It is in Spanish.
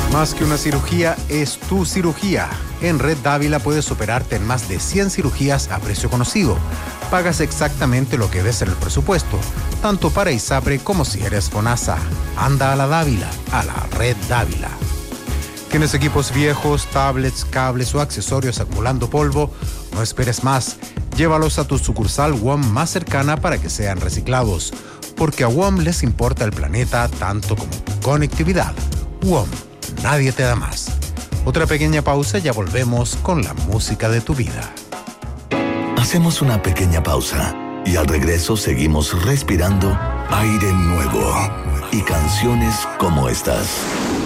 Más que una cirugía, es tu cirugía. En Red Dávila puedes operarte en más de 100 cirugías a precio conocido. Pagas exactamente lo que ves en el presupuesto, tanto para ISAPRE como si eres FONASA. Anda a la Dávila, a la Red Dávila. ¿Tienes equipos viejos, tablets, cables o accesorios acumulando polvo? No esperes más. Llévalos a tu sucursal WOM más cercana para que sean reciclados. Porque a WOM les importa el planeta tanto como tu conectividad. WOM. Nadie te da más. Otra pequeña pausa y ya volvemos con la música de tu vida. Hacemos una pequeña pausa y al regreso seguimos respirando aire nuevo y canciones como estas.